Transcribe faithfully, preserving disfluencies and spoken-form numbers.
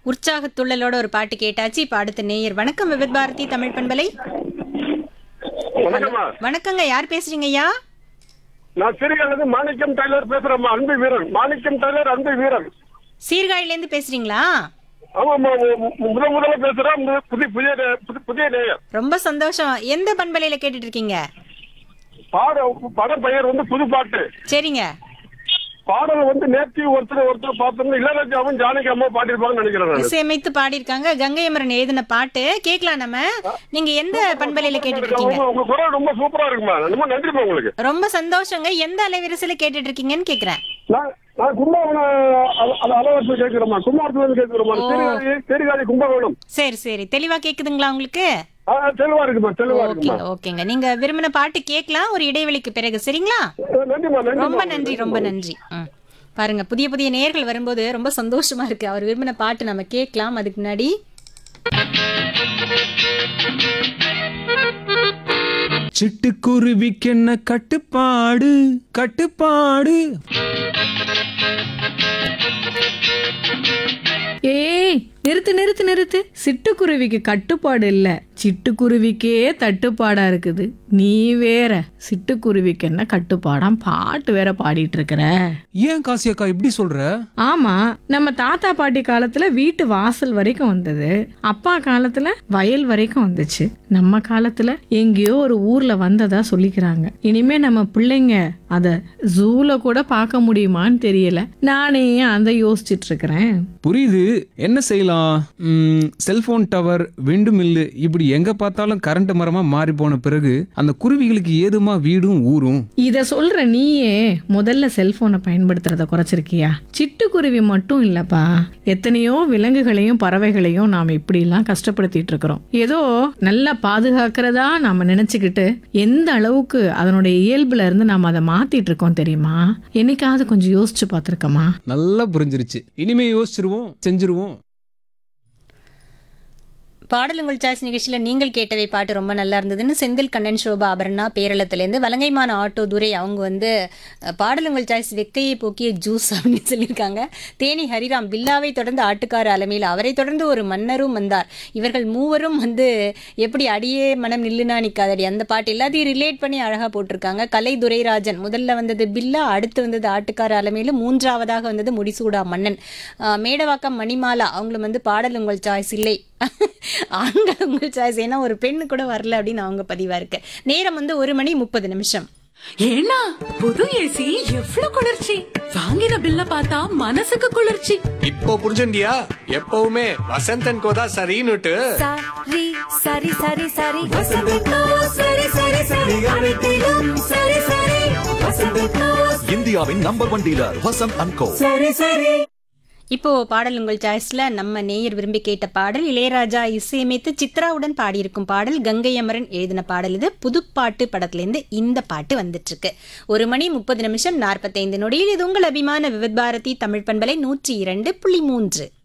உற்சாகத்துள்ளலோட ஒரு பாட்டு கேட்டாச்சு. இப்ப அடுத்த நேயர். வணக்கம் விவித் பாரதி தமிழ் பண்பலை. வணக்கம்மா. வணக்கங்க, யார் பேசுறீங்க ஐயா? நான் சீர்காழிலிருந்து மாணிக்கம் டைலர் பேசுறேம்மா. அன்பு வீரன் மாணிக்கம் டைலர், அன்பு வீரன். சீர்காழில இருந்து பேசுறீங்களா? ஆமாம்மா, முதல் முதல்ல பேசுறேன். புதிய புதிய புதி- புதிய நேயர். ரொம்ப சந்தோஷம். எந்த பண்பலையில கேட்டுட்டு இருக்கீங்க? பாட பட பெயர் வந்து புது பாட்டு. சரிங்க. பாடல் வந்து நேற்று ஒருத்தர் ஒருத்தர் பார்த்தோம்னா இளையராஜாவும் ஜானகி அம்மா பாடிருப்பாங்கன்னு நினைக்கிறேன் நான். இசையமைத்து பாடியிருக்காங்க. கங்கை அமரன் எழுதின பாட்டு கேட்கலாம் நம்ம. நீங்க எந்த பண்பலையில கேட்டுட்டு இருக்கீங்க? உங்க- உங்க குரல் ரொம்ப சூப்பரா இருக்குமா. ரொம்ப நன்றிமா உங்களுக்கு. ரொம்ப சந்தோஷங்க. எந்த அலைவரிசையில கேட்டுட்டு இருக்கீங்கன்னு கேக்குறேன். நான் நான் கும்பகோணம் அல- அல- அலவரத்துல கேட்கிறோமா, கும்பகோணத்துல இருந்து கேட்கிறோமா. ஓ. சீர்காழி சீர்காழி கும்பகோணம். சரி சரி, தெளிவா கேக்குதுங்களா உங்களுக்கு? ஆ, தெளிவா இருக்குமா, தெளிவா இருக்குமா. ஓகேங்க ஓகேங்க. நீங்க விரும்பின பாட்டு கேட்கலாம் ஒரு இடைவெளிக்கு பிறகு. சரிங்களா? நன்றிமா, நன்றி. ரொம்ப நன்றி, ரொம்ப நன்றி. ம். பாருங்க, புதிய புதிய நேயர்கள் வரும்போது ரொம்ப சந்தோஷமா இருக்கு. அவர் விரும்பின பாட்டு நம்ம கேட்கலாம். அதுக்கு முன்னாடி சிட்டுக்குருவிக்கென்ன கட்டுப்பாடு கட்டுப்பாடு. ஏய், நிறுத்து நிறுத்து நிறுத்து. சிட்டுக்குருவிக்கு கட்டுப்பாடு இல்ல, சிட்டுக்குருவிக்கே தட்டுப்பாடா இருக்குது. நீ வேற சிட்டுக்குருவிக்கு என்ன கட்டுப்பாடாம் பாட்டு வேற பாடிட்டு இருக்கிற. ஏன் காசியக்கா இப்படி சொல்ற? ஆமா, நம்ம தாத்தா பாட்டி காலத்துல வீட்டு வாசல் வரைக்கும் வந்தது, அப்பா காலத்துல வயல் வரைக்கும் வந்துச்சு, நம்ம காலத்துல எங்கேயோ ஒரு ஊர்ல வந்ததா சொல்லிக்கிறாங்க. இனிமே நம்ம பிள்ளைங்க அத ஜூல கூட பார்க்க முடியுமான்னு தெரியல. நானே அந்த யோசிச்சுட்டு இருக்கிறேன். புரியுது, என்ன செய்யலாம்? செல்போன் டவர், விண்டு மில்லு, இப்படி எங்க பார்த்தாலும் கரண்ட் மரமா மாறி போன பிறகு அந்த குருவிகளுக்கு ஏதுமா வீடும் ஊரும்? இத சொல்ற நீயே முதல்ல செல்போனை பயன்படுத்துறத குறைச்சிருக்கியா? சிட்டுக்குருவி மட்டும் இல்லப்பா, எத்தனையோ விலங்குகளையும் பறவைகளையும் நாம இப்படி எல்லாம் கஷ்டப்படுத்திட்டு இருக்கிறோம். ஏதோ நல்லா பாதுகாக்கிறதா நாம நினைச்சுக்கிட்டு எந்த அளவுக்கு அதனுடைய இயல்புல இருந்து நாம அதை மாத்திட்டு இருக்கோம் தெரியுமா? என்னைக்காவது கொஞ்சம் யோசிச்சு பார்த்திருக்கமா? நல்லா புரிஞ்சிருச்சு. இனிமே யோசிச்சிருவோம், செஞ்சிருவோம். பாடலுங்கள் சாய்ஸ் நிகழ்ச்சியில நீங்கள் கேட்டவை பாட்டு ரொம்ப நல்லா இருந்ததுன்னு செந்தில் கண்ணன் சோபா அபர்ணா பேரளத்திலேருந்து வலங்கைமான ஆட்டோ துரை அவங்க வந்து அஹ், பாடலுங்கள் சாய்ஸ் வெக்கையை போக்கிய ஜூஸ் அப்படின்னு சொல்லியிருக்காங்க. தேனி ஹரிராம் பில்லாவை தொடர்ந்து ஆட்டுக்கார அலமையில், அவரை தொடர்ந்து ஒரு மன்னரும் வந்தார். இவர்கள் மூவரும் வந்து எப்படி அடியே மனம் நில்லுனா நிக்காதடி அந்த பாட்டு எல்லாத்தையும் ரிலேட் பண்ணி அழகா போட்டிருக்காங்க. கலை துரைராஜன் முதல்ல வந்தது பில்லா, அடுத்து வந்தது ஆட்டுக்கார அலமையில், மூன்றாவதாக வந்தது முடிசூடா மன்னன். அஹ், மேடவாக்கம் மணிமாலா அவங்களும் வந்து பாடலுங்கள் சாய்ஸ் இல்லை ஆண்கள் உங்கள் சாய்ஸ், ஏன்னா ஒரு பெண்ணு கூட வரல அப்படின்னு அவங்க பதிவா இருக்கு. நேரம் வந்து ஒரு மணி முப்பது நிமிஷம். ஏன்னா புது ஏசி எவ்வளவு குளிர்ச்சி! வாங்கின பில்ல பார்த்தா மனசுக்கு குளிர்ச்சி. இப்போ புரிஞ்சுண்டியா? எப்பவுமே வசந்தன் கோதா சரின்னுட்டு. சரி சரி சரி சரி வசந்தக்கோ சரி சரி சரி அனைத்திலும் சரி சரி வசந்தக்கோ இந்தியாவின் number one dealer Vasanth and கோ. சரி சரி. இப்போ பாடல் உங்கள் சாய்ஸ்ல நம்ம நேயர் விரும்பி கேட்ட பாடல் இளையராஜா இசையமைத்து சித்ராவுடன் பாடியிருக்கும் பாடல். கங்கை அமரன் எழுதின பாடல் இது. புதுப்பாட்டு படத்திலேருந்து இந்த பாட்டு வந்துட்டு இருக்கு. ஒரு மணி முப்பது நிமிஷம் நாற்பத்தைந்து நொடியில் இது உங்கள் அபிமான விவித் பாரதி தமிழ் பண்பலை நூற்றி இரண்டு புள்ளி மூன்று.